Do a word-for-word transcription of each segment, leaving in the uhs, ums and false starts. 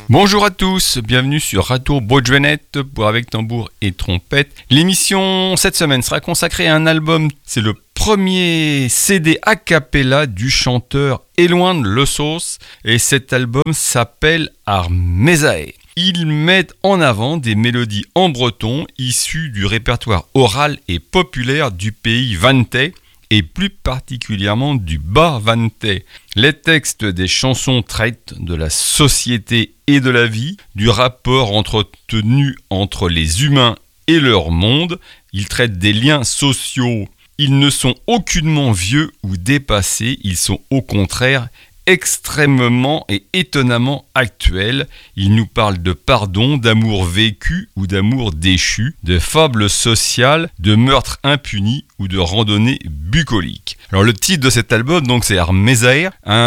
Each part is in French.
Bonjour à tous, bienvenue sur Radio Bodjvenet pour Avec Tambour et Trompette. L'émission cette semaine sera consacrée à un album, c'est le premier C D a cappella du chanteur Éloigne le Sauce et cet album s'appelle Armezae. Il met en avant des mélodies en breton issues du répertoire oral et populaire du pays vantais et plus particulièrement du bas vantais. Les textes des chansons traitent de la société et de la vie, du rapport entretenu entre les humains et leur monde. Ils traitent des liens sociaux. Ils ne sont aucunement vieux ou dépassés, ils sont au contraire extrêmement et étonnamment actuels. Ils nous parlent de pardon, d'amour vécu ou d'amour déchu, de fables sociales, de meurtres impunis ou de randonnées bucoliques. Alors le titre de cet album, donc, c'est Armezae,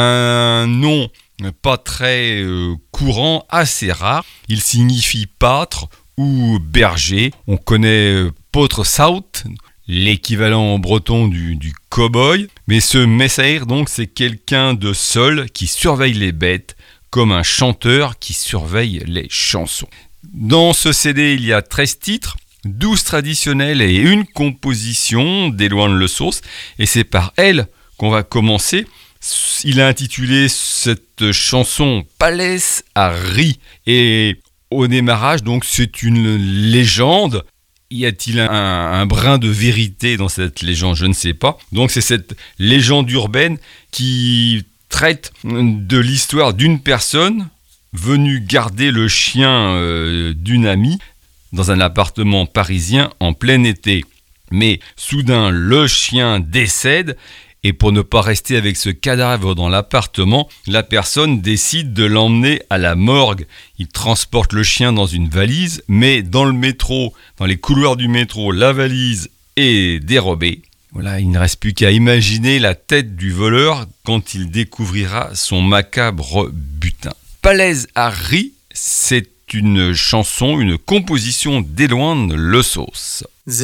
un nom pas très euh, courant, assez rare. Il signifie pâtre ou berger. On connaît euh, Potre Saut, l'équivalent en breton du, du cow-boy. Mais ce Messaïr, donc, c'est quelqu'un de seul qui surveille les bêtes, comme un chanteur qui surveille les chansons. Dans ce C D, il y a treize titres, douze traditionnels et une composition d'Éloigne le Sauce. Et c'est par elle qu'on va commencer. Il a intitulé cette chanson Palès à Ri. Et au démarrage, donc, c'est une légende. Y a-t-il un, un brin de vérité dans cette légende ? Je ne sais pas. Donc c'est cette légende urbaine qui traite de l'histoire d'une personne venue garder le chien euh, d'une amie dans un appartement parisien en plein été. Mais soudain, le chien décède. Et pour ne pas rester avec ce cadavre dans l'appartement, la personne décide de l'emmener à la morgue. Il transporte le chien dans une valise, mais dans le métro, dans les couloirs du métro, la valise est dérobée. Voilà, il ne reste plus qu'à imaginer la tête du voleur quand il découvrira son macabre butin. Palès à Ri, c'est une chanson, une composition d'Éloigne le Sauce.